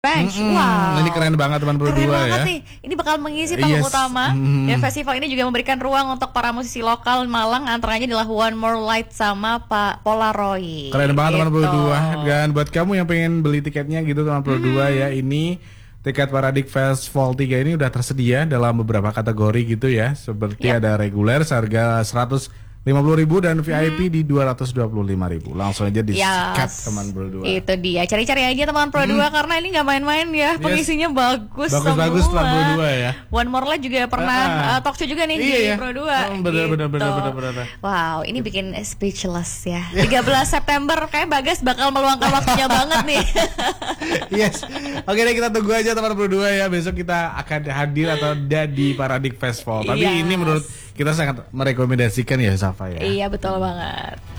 Bench, wow. Ini keren banget teman Pro 2 Keren banget ya. nih. Ini bakal mengisi panggung utama. Dan festival ini juga memberikan ruang untuk para musisi lokal Malang, antaranya adalah One More Light sama Pak Polaroid. Keren banget teman Pro Gitu. 2. Dan buat kamu yang pengen beli tiketnya gitu teman Pro 2 ya, ini tiket Paradik Festival 3 ini udah tersedia dalam beberapa kategori gitu ya. Seperti ada reguler seharga 150.000 dan VIP di 225.000. Langsung aja disikat teman Pro 2. Itu dia. Cari-cari aja teman Pro 2 karena ini nggak main-main ya. Pengisinya bagus semua. Bagus teman Pro 2 ya. One More Light juga pernah talk show juga nih di Pro 2. Bener. Wow, ini bikin speechless ya. 13 September kayak Bagas bakal meluangkan waktunya banget nih. Yes. Oke deh, kita tunggu aja teman Pro 2 ya. Besok kita akan hadir atau ada di Paradik Festival. Tapi ini menurut kita sangat merekomendasikan ya Safa ya. Iya betul banget.